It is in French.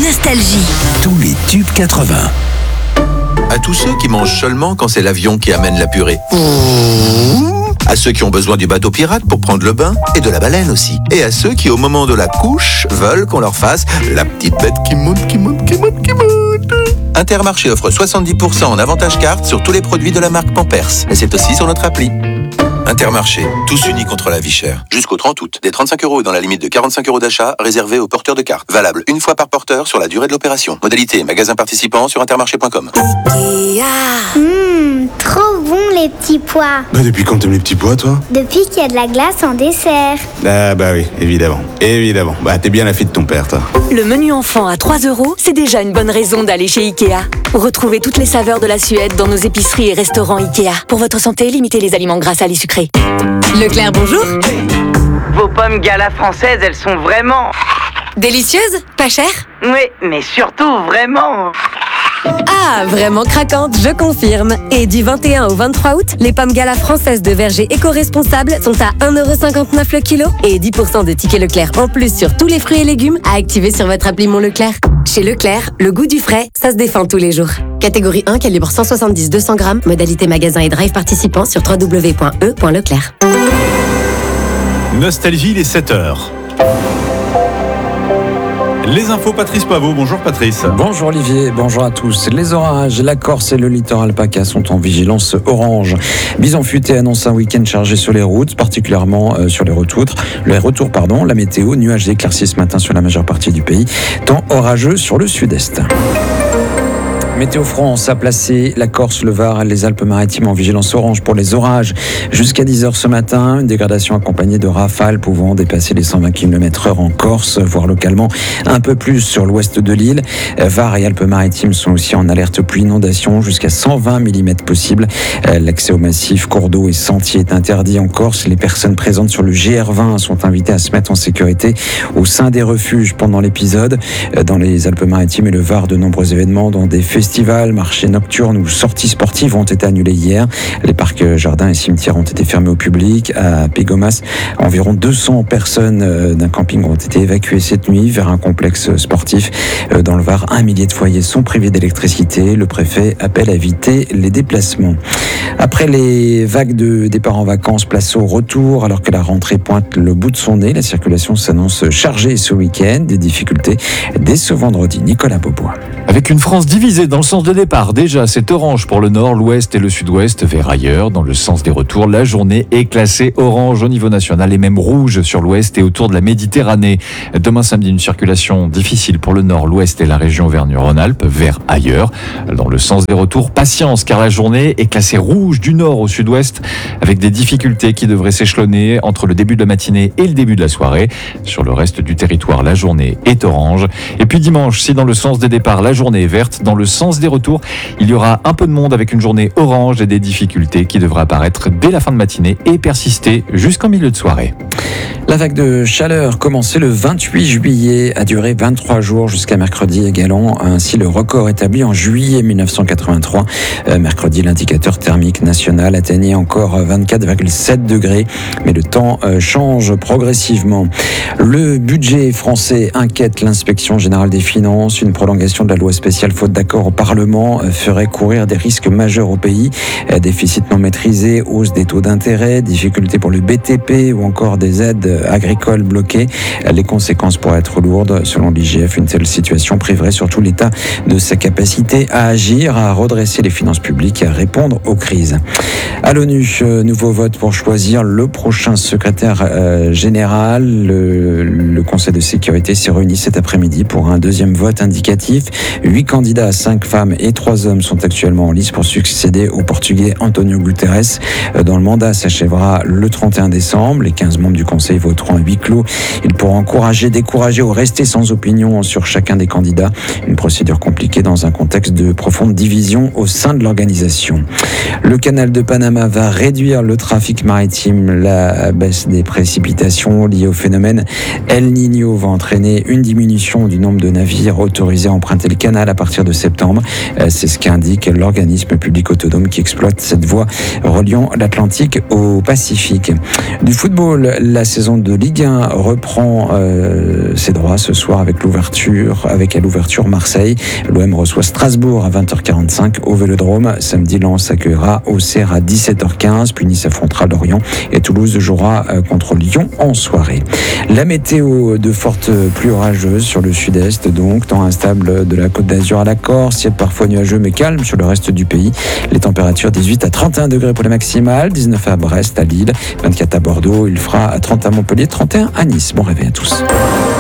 Nostalgie. Tous les tubes 80. À tous ceux qui mangent seulement quand c'est l'avion qui amène la purée. À ceux qui ont besoin du bateau pirate pour prendre le bain et de la baleine aussi. Et à ceux qui, au moment de la couche, veulent qu'on leur fasse la petite bête qui monte. Intermarché offre 70% en avantage carte sur tous les produits de la marque Pampers. Et c'est aussi sur notre appli. Intermarché, tous unis contre la vie chère. Jusqu'au 30 août, des 35 € dans la limite de 45 € d'achat réservés aux porteurs de cartes. Valable une fois par porteur sur la durée de l'opération. Modalité, magasin participant sur intermarché.com. Trop bon les petits pois. Depuis quand t'aimes les petits pois, toi? Depuis qu'il y a de la glace en dessert. Ah bah oui, évidemment. T'es bien la fille de ton père, toi. Le menu enfant à 3 €, c'est déjà une bonne raison d'aller chez Ikea. Retrouvez toutes les saveurs de la Suède dans nos épiceries et restaurants Ikea. Pour votre santé, limitez les aliments gras, salés, sucrés. Leclerc, bonjour. Vos pommes Gala françaises, elles sont vraiment... Délicieuses? Pas chères? Oui, mais surtout vraiment... Ah, vraiment craquante, je confirme. Et du 21 au 23 août, les pommes Gala françaises de verger éco-responsables sont à 1,59 € le kilo et 10% de tickets Leclerc en plus sur tous les fruits et légumes à activer sur votre appli Mon Leclerc. Chez Leclerc, le goût du frais, ça se défend tous les jours. Catégorie 1, calibre 170-200 grammes, modalité magasin et drive participant sur www.e.leclerc. Nostalgie, les 7h. Les infos, Patrice Pavot. Bonjour Patrice. Bonjour Olivier, bonjour à tous. Les orages, la Corse et le littoral PACA sont en vigilance orange. Bison Futé annonce un week-end chargé sur les routes, particulièrement sur les retours. La météo, nuages d'éclaircies ce matin sur la majeure partie du pays, temps orageux sur le sud-est. Météo France a placé la Corse, le Var et les Alpes-Maritimes en vigilance orange pour les orages jusqu'à 10h ce matin. Une dégradation accompagnée de rafales pouvant dépasser les 120 km/h en Corse, voire localement un peu plus sur l'ouest de l'île. Var et Alpes-Maritimes sont aussi en alerte pluie inondation jusqu'à 120 mm possible. L'accès au massif, cours d'eau et sentiers est interdit en Corse. Les personnes présentes sur le GR20 sont invitées à se mettre en sécurité au sein des refuges pendant l'épisode. Dans les Alpes-Maritimes et le Var, de nombreux événements dont des festivals, marchés nocturnes ou sorties sportives ont été annulés hier. Les parcs, jardins et cimetières ont été fermés au public. À Pégomas, environ 200 personnes d'un camping ont été évacuées cette nuit vers un complexe sportif. Dans le Var, 1 millier de foyers sont privés d'électricité. Le préfet appelle à éviter les déplacements. Après les vagues de départ en vacances, place au retour. Alors que la rentrée pointe le bout de son nez, la circulation s'annonce chargée ce week-end. Des difficultés dès ce vendredi. Nicolas Beaubois. Avec une France divisée dans le sens de départ, déjà c'est orange pour le nord, l'ouest et le sud-ouest, vers ailleurs. Dans le sens des retours, la journée est classée orange au niveau national et même rouge sur l'ouest et autour de la Méditerranée. Demain samedi, une circulation difficile pour le nord, l'ouest et la région Auvergne-Rhône-Alpes, vers ailleurs. Dans le sens des retours, patience car la journée est classée rouge du nord au sud-ouest avec des difficultés qui devraient s'échelonner entre le début de la matinée et le début de la soirée. Sur le reste du territoire, la journée est orange. Et puis dimanche, si dans le sens des départs, la journée est verte, dans le sens des retours, il y aura un peu de monde avec une journée orange et des difficultés qui devraient apparaître dès la fin de matinée et persister jusqu'en milieu de soirée. La vague de chaleur commençait le 28 juillet, a duré 23 jours jusqu'à mercredi, égalant ainsi le record établi en juillet 1983. Mercredi, l'indicateur thermique national atteignait encore 24,7 degrés, mais le temps change progressivement. Le budget français inquiète l'inspection générale des finances. Une prolongation de la loi spéciale faute d'accord au Parlement ferait courir des risques majeurs au pays. Déficit non maîtrisé, hausse des taux d'intérêt, difficultés pour le BTP ou encore des aides agricoles bloquées. Les conséquences pourraient être lourdes. Selon l'IGF, une telle situation priverait surtout l'État de sa capacité à agir, à redresser les finances publiques et à répondre aux crises. À l'ONU, nouveau vote pour choisir le prochain secrétaire général. Le Conseil de sécurité s'est réuni cet après-midi pour un deuxième vote indicatif. 8 candidats, 5 femmes et 3 hommes sont actuellement en lice pour succéder au Portugais António Guterres, dont le mandat s'achèvera le 31 décembre. Les 15 membres du Conseil voteront à huis clos. Ils pourront encourager, décourager ou rester sans opinion sur chacun des candidats. Une procédure compliquée dans un contexte de profonde division au sein de l'organisation. Le canal de Panama va réduire le trafic maritime. La baisse des précipitations liées au phénomène El Niño va entraîner une diminution du nombre de navires autorisés à emprunter le canal canal à partir de septembre. C'est ce qu'indique l'organisme public autonome qui exploite cette voie reliant l'Atlantique au Pacifique. Du football, la saison de Ligue 1 reprend ses droits ce soir avec à l'ouverture Marseille. L'OM reçoit Strasbourg à 20h45 au Vélodrome. Samedi, Lens accueillera Auxerre à 17h15, puis Nice affrontera Lorient et Toulouse jouera contre Lyon en soirée. La météo, de fortes pluies orageuses sur le sud-est, donc temps instable de la Côte d'Azur à la Corse, ciel parfois nuageux mais calme sur le reste du pays. Les températures 18 à 31 degrés pour les maximales, 19 à Brest, à Lille, 24 à Bordeaux, il fera 30 à Montpellier, 31 à Nice. Bon réveil à tous.